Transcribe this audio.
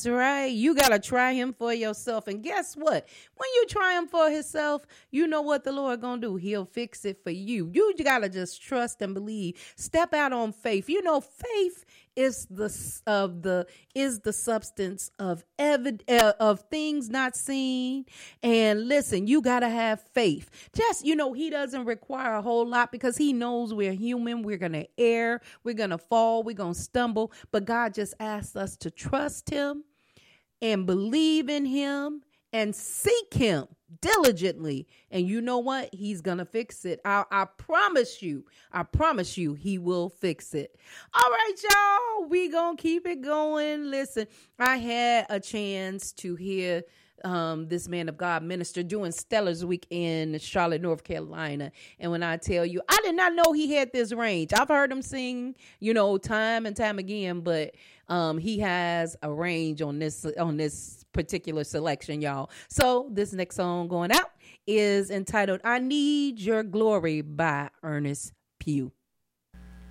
That's right. You got to try him for yourself. And guess what? When you try him for himself, you know what the Lord going to do. He'll fix it for you. You got to just trust and believe. Step out on faith. You know, faith is the substance of things not seen. And listen, you got to have faith. Just, you know, he doesn't require a whole lot because he knows we're human. We're going to err. We're going to fall. We're going to stumble. But God just asks us to trust him and believe in him and seek him diligently. And you know what? He's going to fix it. I promise you, he will fix it. All right, y'all, we going to keep it going. Listen, I had a chance to hear this man of God minister doing Stellar's Week in Charlotte, North Carolina. And when I tell you, I did not know he had this range. I've heard him sing, you know, time and time again, but he has a range on this particular selection, y'all. So this next song going out is entitled I Need Your Glory by Ernest Pugh.